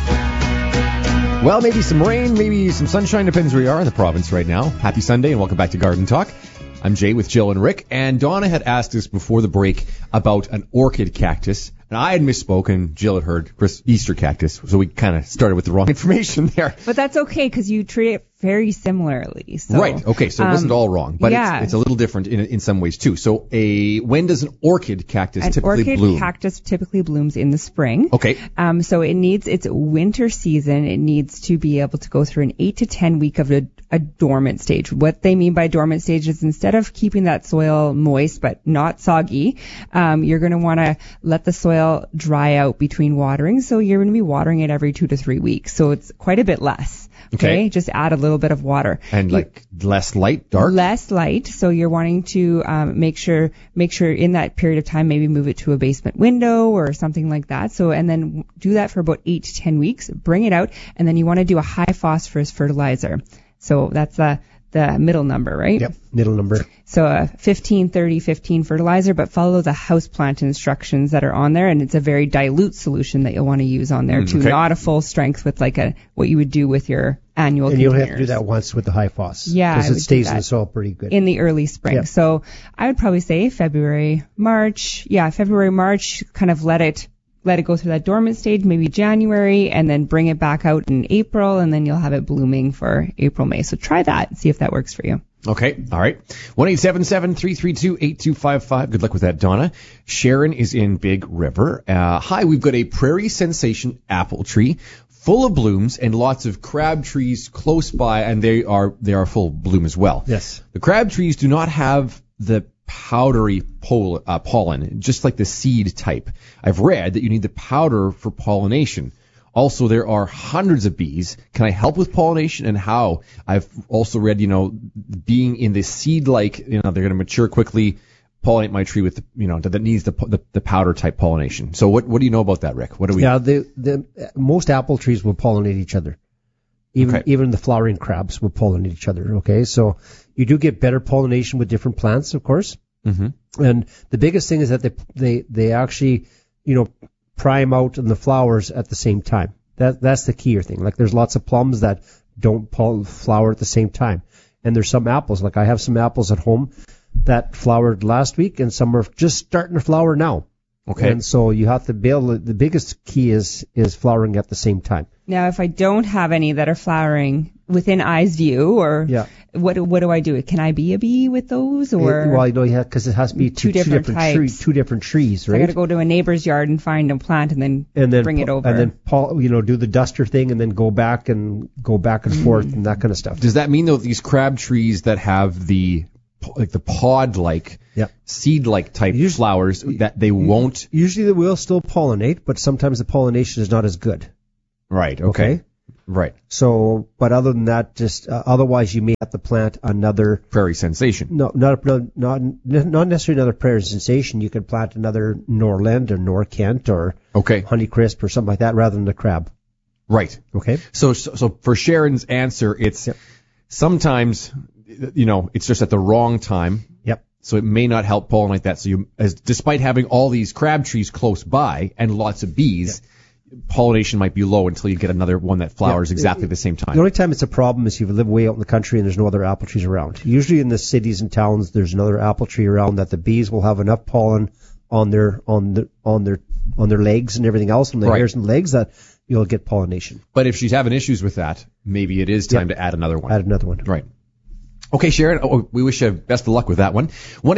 Well, maybe some rain, maybe some sunshine, depends where you are in the province right now. Happy Sunday and welcome back to Garden Talk. I'm Jay with Jill and Rick, and Donna had asked us before the break about an orchid cactus. And I had misspoken. Jill had heard Easter cactus, so we kind of started with the wrong information there. But that's okay because you treat it very similarly. So, right. Okay. So it wasn't all wrong, but yeah. it's a little different in some ways too. So when does an orchid cactus typically bloom? An orchid cactus typically blooms in the spring. Okay. So it needs its winter season. It needs to be able to go through an 8 to 10 week of a dormant stage. What they mean by dormant stage is instead of keeping that soil moist but not soggy, you're going to want to let the soil dry out between watering. So you're going to be watering it every 2 to 3 weeks. So it's quite a bit less. Okay. Just add a little bit of water. And less light, dark? Less light. So you're wanting to make sure in that period of time, maybe move it to a basement window or something like that. So, and then do that for about 8 to 10 weeks, bring it out, and then you want to do a high phosphorus fertilizer. So that's the middle number, right? Yep, middle number. So a 15-30-15 fertilizer, but follow the houseplant instructions that are on there, and it's a very dilute solution that you'll want to use on there too, not a full strength with what you would do with your annual and containers. You'll have to do that once with the high phos. Yeah, because it stays in the soil pretty good. In the early spring. Yep. So I would probably say February, March, kind of let it go through that dormant stage, maybe January, and then bring it back out in April, and then you'll have it blooming for April, May. So try that and see if that works for you. Okay. All right. 1-877-332-8255. Good luck with that, Donna. Sharon is in Big River. Hi, we've got a Prairie Sensation apple tree full of blooms and lots of crab trees close by, and they are full of bloom as well. Yes. The crab trees do not have the powdery pollen, just like the seed type. I've read that you need the powder for pollination. Also, there are hundreds of bees. Can I help with pollination and how? I've also read, being in the seed-like, they're going to mature quickly, pollinate my tree with, that needs the powder type pollination. So what do you know about that, Rick? What do we? Yeah, the most apple trees will pollinate each other. Even the flowering crabs will pollinate each other. Okay, so you do get better pollination with different plants, of course. Mm-hmm. And the biggest thing is that they actually, prime out in the flowers at the same time. That's the key thing. Like there's lots of plums that don't flower at the same time. And there's some apples, like I have some apples at home that flowered last week and some are just starting to flower now. Okay. And so you have to the biggest key is flowering at the same time. Now, if I don't have any that are flowering within eye's view, or what do I do? Can I be a bee with those? Or because it has to be two different types. Two different trees, right? So I got to go to a neighbor's yard and find a plant and then bring it over. And then do the duster thing and then go back and forth and that kind of stuff. Does that mean though these crab trees that have the pod-like, seed-like type flowers that they won't? Usually they will still pollinate, but sometimes the pollination is not as good. Right. Okay. Right. So, but other than that, just otherwise you may have to plant another prairie sensation. No, not necessarily another prairie sensation. You could plant another Norland or Norkent or Honeycrisp or something like that rather than the crab. Right. Okay. So for Sharon's answer, it's sometimes it's just at the wrong time. Yep. So it may not help pollinate that. So despite having all these crab trees close by and lots of bees. Yep. Pollination might be low until you get another one that flowers exactly the same time. The only time it's a problem is if you live way out in the country and there's no other apple trees around. Usually in the cities and towns, there's another apple tree around that the bees will have enough pollen on their legs and everything else, on the hairs and legs, that you'll get pollination. But if she's having issues with that, maybe it is time to add another one. Add another one. Right. Okay, Sharon, we wish you best of luck with that one.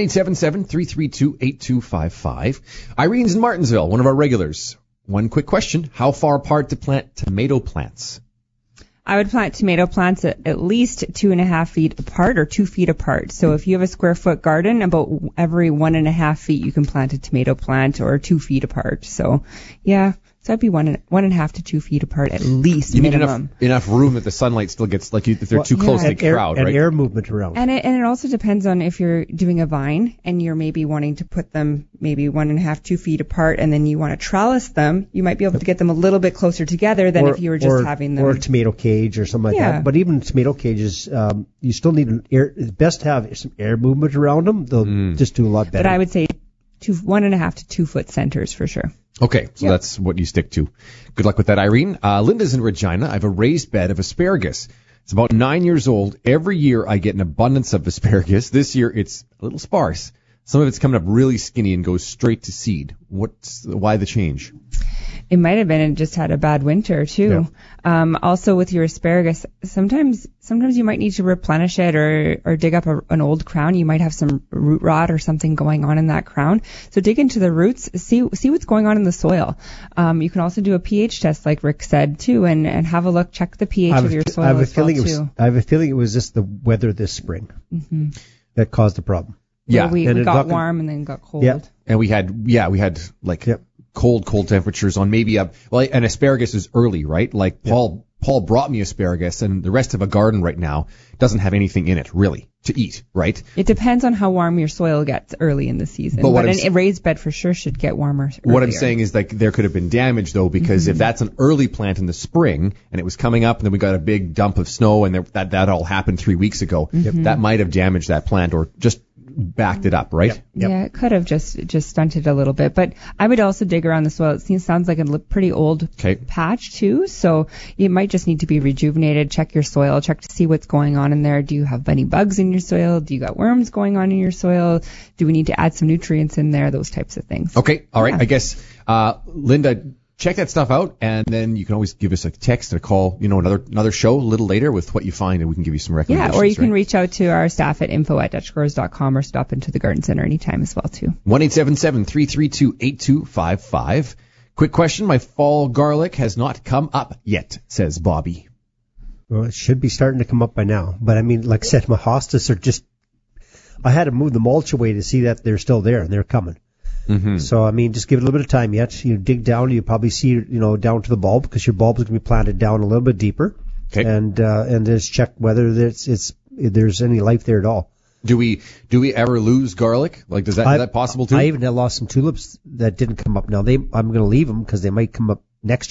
1-877-332-8255. Irene's in Martinsville, one of our regulars. One quick question. How far apart to plant tomato plants? I would plant tomato plants at least 2.5 feet apart or 2 feet apart. So if you have a square foot garden, about every 1.5 feet you can plant a tomato plant, or 2 feet apart. So so I'd be 1.5 to 2 feet apart at least. You minimum. need enough room that the sunlight still gets, if they're too close, they crowd, right? And air movement around. And it also depends on if you're doing a vine and you're maybe wanting to put them maybe 1.5, 2 feet apart, and then you want to trellis them. You might be able to get them a little bit closer together than if you were just having them. Or a tomato cage or something like that. But even tomato cages, you still need it's best to have some air movement around them. They'll just do a lot better. But I would say 1.5 to 2 foot centers for sure. Okay, so that's what you stick to. Good luck with that, Irene. Linda's in Regina. I have a raised bed of asparagus. It's about 9 years old. Every year I get an abundance of asparagus. This year it's a little sparse. Some of it's coming up really skinny and goes straight to seed. Why the change? It might have been it just had a bad winter too. Yeah. Also with your asparagus, sometimes you might need to replenish it or dig up an old crown. You might have some root rot or something going on in that crown. So dig into the roots, see what's going on in the soil. You can also do a pH test like Rick said too, and have a look, check the pH of your soil I have a feeling it was just the weather this spring that caused the problem. Yeah, we got warm and then got cold. Yeah. And we had cold temperatures on maybe and asparagus is early, right? Like Paul brought me asparagus, and the rest of a garden right now doesn't have anything in it really to eat, right? It depends on how warm your soil gets early in the season. But a raised bed for sure should get warmer earlier. What I'm saying is there could have been damage though, because if that's an early plant in the spring and it was coming up and then we got a big dump of snow and that all happened 3 weeks ago, that might have damaged that plant or just backed it up, right? Yep. Yeah, it could have just stunted a little bit. But I would also dig around the soil. It sounds like a pretty old patch too, so it might just need to be rejuvenated. Check your soil, check to see what's going on in there. Do you have any bugs in your soil? Do you got worms going on in your soil? Do we need to add some nutrients in there? Those types of things. Okay, all right. I guess, Linda, check that stuff out, and then you can always give us a text or a call, another show a little later with what you find, and we can give you some recommendations. Yeah, or you can reach out to our staff at info@dutchgrowers.com or stop into the garden center anytime as well, too. 1-877-332-8255. Quick question. My fall garlic has not come up yet, says Bobby. Well, it should be starting to come up by now. But I mean, like I said, my hostas are just, I had to move the mulch away to see that they're still there and they're coming. So, I mean, just give it a little bit of time yet. You dig down, you probably see, down to the bulb, because your bulb is going to be planted down a little bit deeper. Okay. And just check whether there's any life there at all. Do we ever lose garlic? Like, is that possible too? I even lost some tulips that didn't come up. Now I'm going to leave them because they might come up next year.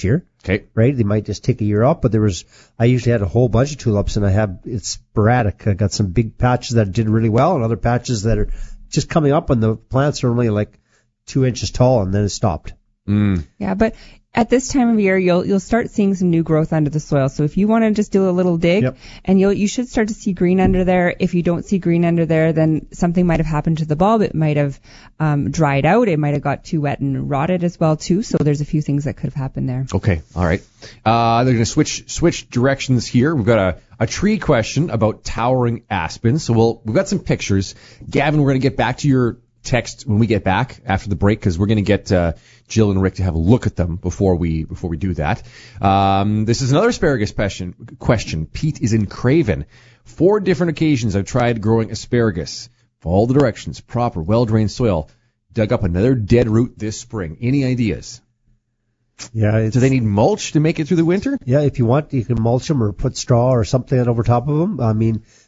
Okay. Right? They might just take a year off, but I usually had a whole bunch of tulips, and it's sporadic. I got some big patches that did really well and other patches that are just coming up, and the plants are only like 2 inches tall, and then it stopped. Yeah, but at this time of year, you'll start seeing some new growth under the soil. So if you want to just do a little dig, and you should start to see green under there. If you don't see green under there, then something might have happened to the bulb. It might have dried out. It might have got too wet and rotted as well too. So there's a few things that could have happened there. Okay, all right. They're going to switch directions here. We've got a tree question about towering aspens. So we've got some pictures. Gavin, we're going to get back to your text when we get back after the break, because we're going to get Jill and Rick to have a look at them before we do that. This is another asparagus question. Pete is in Craven. 4 different occasions I've tried growing asparagus. Follow the directions. Proper, well-drained soil. Dug up another dead root this spring. Any ideas? Yeah. Do they need mulch to make it through the winter? Yeah, if you want, you can mulch them or put straw or something over top of them. I mean,